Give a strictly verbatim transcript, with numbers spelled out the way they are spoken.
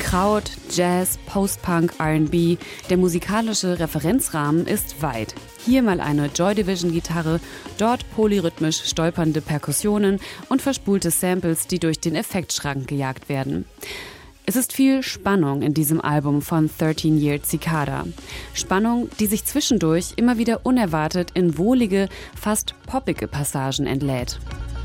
Kraut, Jazz, Post-Punk, R and B, der musikalische Referenzrahmen ist weit. Hier mal eine Joy Division-Gitarre, dort polyrhythmisch stolpernde Perkussionen und verspulte Samples, die durch den Effektschrank gejagt werden. Es ist viel Spannung in diesem Album von thirteen Year Cicada. Spannung, die sich zwischendurch immer wieder unerwartet in wohlige, fast poppige Passagen entlädt.